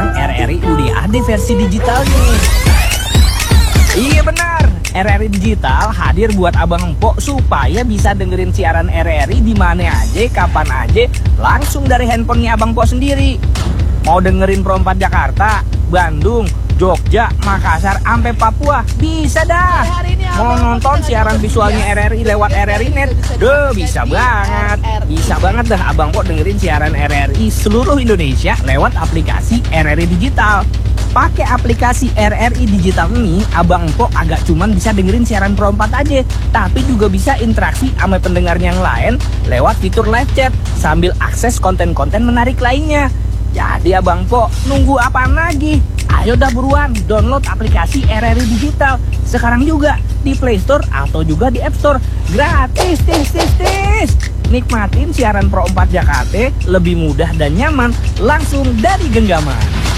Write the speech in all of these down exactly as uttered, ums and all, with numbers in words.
R R I udah ada versi digitalnya. Iya benar, R R I Digital hadir buat abang empok supaya bisa dengerin siaran R R I di mana aja, kapan aja, langsung dari handphonenya abang empok sendiri. Mau dengerin Pro empat Jakarta, Bandung, Jogja, Makassar, sampai Papua, bisa dah. Mau nonton siaran visualnya R R I lewat R R I Net, deh bisa banget. Bisa banget dah abang empok dengerin siaran R R I seluruh Indonesia lewat aplikasi R R I Digital. Pakai aplikasi R R I Digital ini, abang empok agak cuman bisa dengerin siaran Pro empat aja, tapi juga bisa interaksi sama pendengarnya yang lain lewat fitur live chat sambil akses konten-konten menarik lainnya. Jadi abang empok nunggu apaan lagi? Ayo dah buruan download aplikasi R R I Digital sekarang juga di Play Store atau juga di App Store. Gratis, tis, tis, tis. Nikmatin siaran Pro empat Jakarta lebih mudah dan nyaman langsung dari genggaman.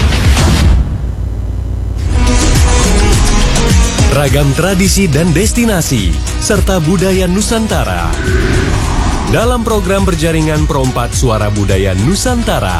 Ragam tradisi dan destinasi serta budaya Nusantara dalam program berjaringan Pro empat Suara Budaya Nusantara.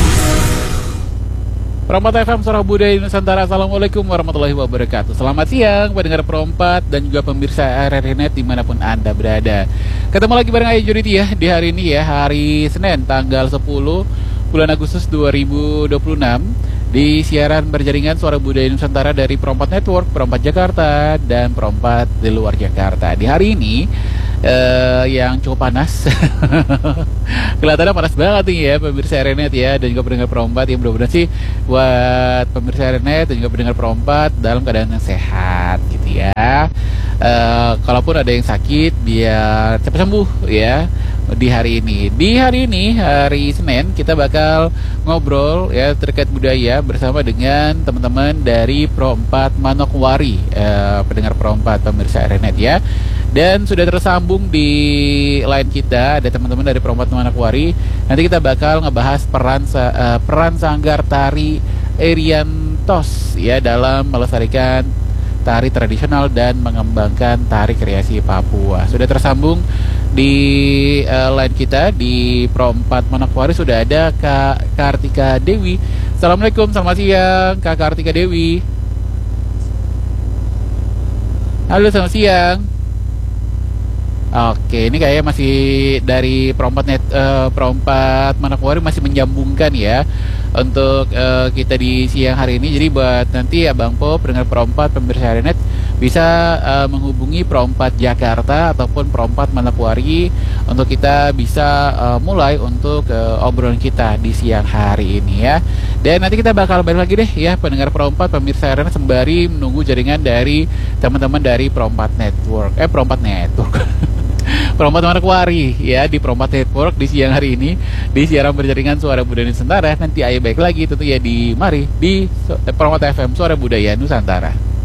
Pro empat F M Suara Budaya Nusantara. Assalamualaikum warahmatullahi wabarakatuh. Selamat siang pendengar Pro empat dan juga pemirsa R R I Net dimanapun Anda berada. Ketemu lagi bareng Ayu Juriti ya di hari ini ya, hari Senin tanggal sepuluh bulan Agustus dua ribu dua puluh enam, di siaran berjaringan Suara Budaya Nusantara dari Pro empat Network, Pro empat Jakarta, dan Pro empat di luar Jakarta. Di hari ini uh, yang cukup panas kelihatannya panas banget nih ya pemirsa R R I Net ya, dan juga pendengar Pro empat yang mudah-mudahan sih buat pemirsa R R I Net dan juga pendengar Pro empat dalam keadaan yang sehat gitu ya. Uh, kalaupun ada yang sakit biar cepat sembuh ya. Di hari ini, di hari ini hari Senin kita bakal ngobrol ya terkait budaya bersama dengan teman-teman dari Pro empat Manokwari, eh, pendengar Pro empat pemirsa R R I Net ya. Dan sudah tersambung di line kita ada teman-teman dari Pro empat Manokwari. Nanti kita bakal ngebahas peran uh, peran Sanggar Tari Eriantos ya dalam melestarikan tari tradisional dan mengembangkan tari kreasi Papua. Sudah tersambung di uh, line kita di Pro empat Manokwari, sudah ada Kak Kartika Dewi. Assalamualaikum, selamat siang Kak Kartika Dewi. Halo, selamat siang. Oke, ini kayaknya masih dari Pro empat Net, uh, Pro empat Manokwari masih menyambungkan ya untuk uh, kita di siang hari ini. Jadi buat nanti Abang Po, pendengar Pro empat, pemirsa R R I Net bisa uh, menghubungi Pro empat Jakarta ataupun Pro empat Manokwari untuk kita bisa uh, mulai untuk uh, obrolan kita di siang hari ini ya. Dan nanti kita bakal balik lagi deh ya pendengar Pro empat, pemirsa R R I Net sembari menunggu jaringan dari teman-teman dari Pro empat Network. Eh Pro empat Network. Pro empat Manokwari ya di Pro empat Network di siang hari ini di siaran berjaringan Suara Budaya Nusantara. Nanti ayo baik lagi tentu ya di mari di Pro empat F M Suara Budaya Nusantara.